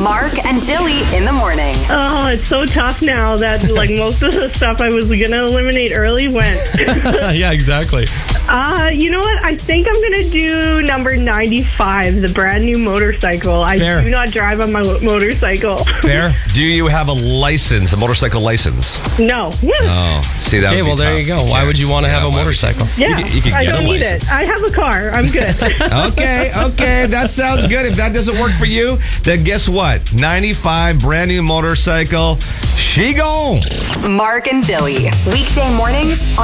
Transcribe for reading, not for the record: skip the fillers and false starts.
Mark and Dilly in the morning. Oh, it's so tough now that like most of the stuff I was going to eliminate early went. Yeah, exactly. You know what? I think I'm going to do number 95, the brand new motorcycle. I Fair. do not drive on my motorcycle. Fair. Do you have a license, a motorcycle license? No. Oh, see, that Okay, would be well, there tough. you go. Why would you want to have a why would you? motorcycle? Yeah, You could I get a don't need license. it. I have a car. I'm good. Okay, that sounds good. If that doesn't work for you, then guess what? 95, brand new motorcycle. She gone. Mark and Dilly. Weekday mornings on